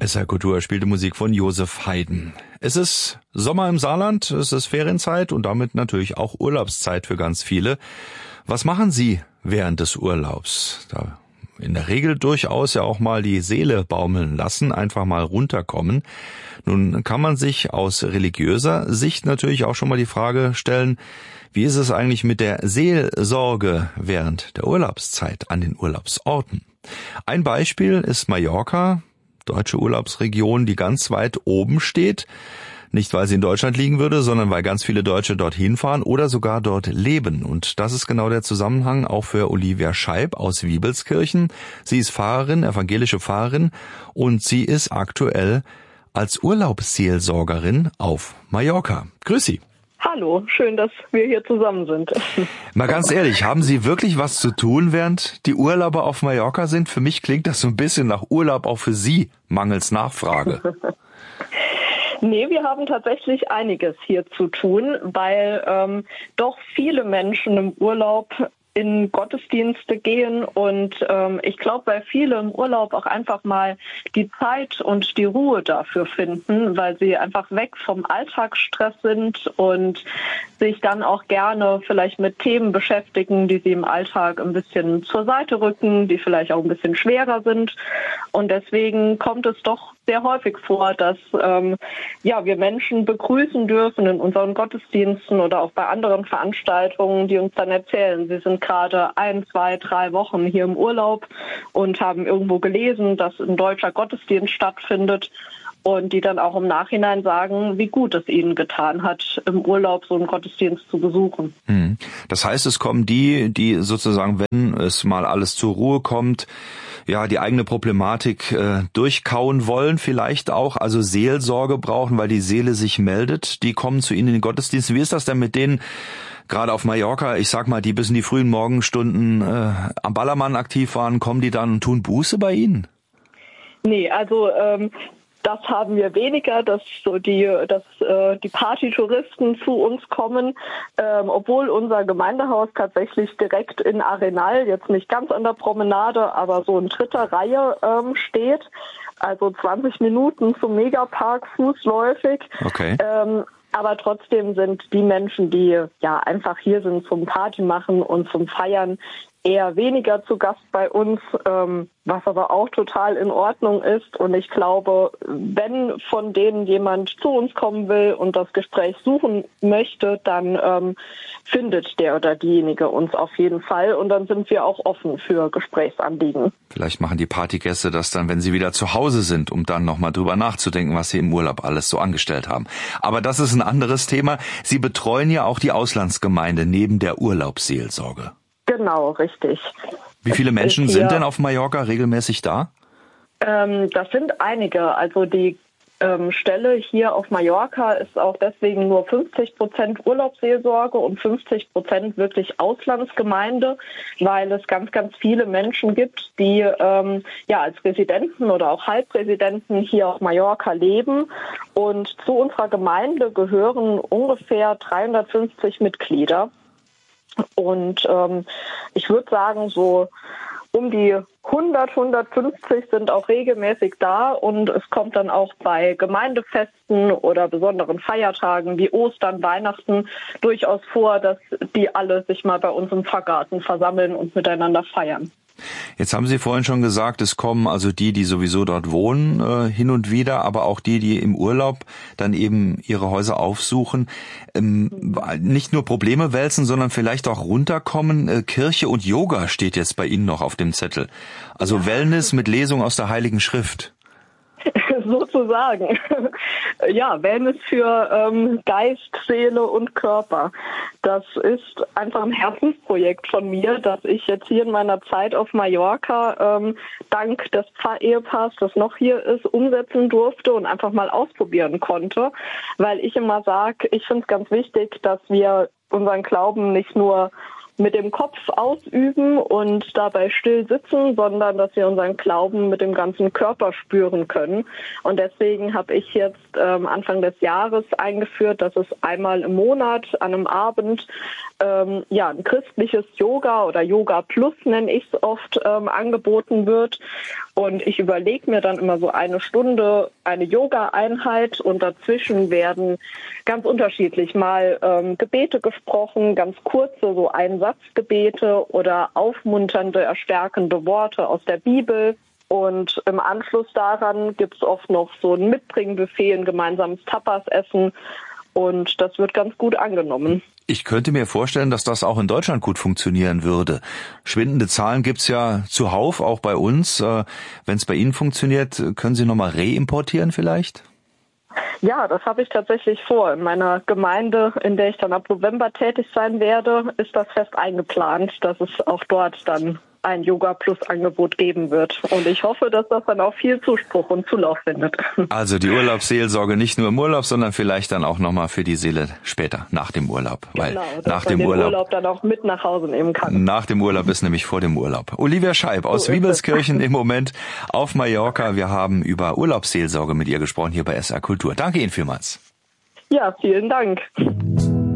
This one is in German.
SR Kultur spielte Musik von Josef Haydn. Es ist Sommer im Saarland, es ist Ferienzeit und damit natürlich auch Urlaubszeit für ganz viele. Was machen Sie während des Urlaubs? Da in der Regel durchaus ja auch mal die Seele baumeln lassen, einfach mal runterkommen. Nun kann man sich aus religiöser Sicht natürlich auch schon mal die Frage stellen, wie ist es eigentlich mit der Seelsorge während der Urlaubszeit an den Urlaubsorten? Ein Beispiel ist Mallorca, deutsche Urlaubsregion, die ganz weit oben steht. Nicht, weil sie in Deutschland liegen würde, sondern weil ganz viele Deutsche dorthin fahren oder sogar dort leben. Und das ist genau der Zusammenhang auch für Olivia Scheib aus Wiebelskirchen. Sie ist Pfarrerin, evangelische Pfarrerin, und sie ist aktuell als Urlaubsseelsorgerin auf Mallorca. Grüß Sie. Hallo, schön, dass wir hier zusammen sind. Mal ganz ehrlich, haben Sie wirklich was zu tun, während die Urlauber auf Mallorca sind? Für mich klingt das so ein bisschen nach Urlaub auch für Sie, mangels Nachfrage. Nee, wir haben tatsächlich einiges hier zu tun, weil doch viele Menschen im Urlaub in Gottesdienste gehen und ich glaube, weil viele im Urlaub auch einfach mal die Zeit und die Ruhe dafür finden, weil sie einfach weg vom Alltagsstress sind und sich dann auch gerne vielleicht mit Themen beschäftigen, die sie im Alltag ein bisschen zur Seite rücken, die vielleicht auch ein bisschen schwerer sind. Und deswegen kommt es doch sehr häufig vor, dass wir Menschen begrüßen dürfen in unseren Gottesdiensten oder auch bei anderen Veranstaltungen, die uns dann erzählen, sie sind gerade 1, 2, 3 Wochen hier im Urlaub und haben irgendwo gelesen, dass ein deutscher Gottesdienst stattfindet. Und die dann auch im Nachhinein sagen, wie gut es ihnen getan hat, im Urlaub so einen Gottesdienst zu besuchen. Das heißt, es kommen die sozusagen, wenn es mal alles zur Ruhe kommt, ja, die eigene Problematik durchkauen wollen, vielleicht auch, also Seelsorge brauchen, weil die Seele sich meldet, die kommen zu Ihnen in den Gottesdienst. Wie ist das denn mit denen, gerade auf Mallorca, ich sag mal, die bis in die frühen Morgenstunden am Ballermann aktiv waren, kommen die dann und tun Buße bei Ihnen? Nee, also das haben wir weniger, dass die Partytouristen zu uns kommen, obwohl unser Gemeindehaus tatsächlich direkt in Arenal, jetzt nicht ganz an der Promenade, aber so in 3. Reihe steht. Also 20 Minuten zum Megapark fußläufig. Okay. Aber trotzdem sind die Menschen, die ja einfach hier sind zum Party machen und zum Feiern, eher weniger zu Gast bei uns, was aber auch total in Ordnung ist. Und ich glaube, wenn von denen jemand zu uns kommen will und das Gespräch suchen möchte, dann findet der oder diejenige uns auf jeden Fall. Und dann sind wir auch offen für Gesprächsanliegen. Vielleicht machen die Partygäste das dann, wenn sie wieder zu Hause sind, um dann nochmal drüber nachzudenken, was sie im Urlaub alles so angestellt haben. Aber das ist ein anderes Thema. Sie betreuen ja auch die Auslandsgemeinde neben der Urlaubsseelsorge. Genau, richtig. Wie viele Menschen sind denn auf Mallorca regelmäßig da? Das sind einige. Also die Stelle hier auf Mallorca ist auch deswegen nur 50% Urlaubsseelsorge und 50% wirklich Auslandsgemeinde, weil es ganz, ganz viele Menschen gibt, die als Residenten oder auch Halbresidenten hier auf Mallorca leben. Und zu unserer Gemeinde gehören ungefähr 350 Mitglieder. Und ich würde sagen, so um die 150 sind auch regelmäßig da und es kommt dann auch bei Gemeindefesten oder besonderen Feiertagen wie Ostern, Weihnachten durchaus vor, dass die alle sich mal bei uns im Pfarrgarten versammeln und miteinander feiern. Jetzt haben Sie vorhin schon gesagt, es kommen also die sowieso dort wohnen, hin und wieder, aber auch die im Urlaub dann eben ihre Häuser aufsuchen. Nicht nur Probleme wälzen, sondern vielleicht auch runterkommen. Kirche und Yoga steht jetzt bei Ihnen noch auf dem Zettel. Also ja. Wellness mit Lesung aus der Heiligen Schrift. Sozusagen. Ja, Wellness für Geist, Seele und Körper. Das ist einfach ein Herzensprojekt von mir, das ich jetzt hier in meiner Zeit auf Mallorca dank des Pfarrehepaars, das noch hier ist, umsetzen durfte und einfach mal ausprobieren konnte. Weil ich immer sage, ich finde es ganz wichtig, dass wir unseren Glauben nicht nur mit dem Kopf ausüben und dabei still sitzen, sondern dass wir unseren Glauben mit dem ganzen Körper spüren können. Und deswegen habe ich jetzt Anfang des Jahres eingeführt, dass es einmal im Monat an einem Abend ein christliches Yoga oder Yoga Plus nenne ich es oft angeboten wird. Und ich überlege mir dann immer so eine Stunde eine Yoga-Einheit und dazwischen werden ganz unterschiedlich mal Gebete gesprochen, ganz kurze, so Einsatzgebete oder aufmunternde, erstärkende Worte aus der Bibel. Und im Anschluss daran gibt's oft noch so ein Mitbringbuffet, ein gemeinsames Tapas-Essen und das wird ganz gut angenommen. Ich könnte mir vorstellen, dass das auch in Deutschland gut funktionieren würde. Schwindende Zahlen gibt's ja zuhauf, auch bei uns. Wenn es bei Ihnen funktioniert, können Sie nochmal reimportieren vielleicht? Ja, das habe ich tatsächlich vor. In meiner Gemeinde, in der ich dann ab November tätig sein werde, ist das fest eingeplant, dass es auch dort dann ein Yoga-Plus-Angebot geben wird. Und ich hoffe, dass das dann auch viel Zuspruch und Zulauf findet. Also die Urlaubsseelsorge nicht nur im Urlaub, sondern vielleicht dann auch nochmal für die Seele später, nach dem Urlaub. Weil genau, nach dass man dem den Urlaub dann auch mit nach Hause nehmen kann. Nach dem Urlaub ist nämlich vor dem Urlaub. Olivia Scheib aus Wiebelskirchen im Moment auf Mallorca. Wir haben über Urlaubsseelsorge mit ihr gesprochen hier bei SR Kultur. Danke Ihnen vielmals. Ja, vielen Dank.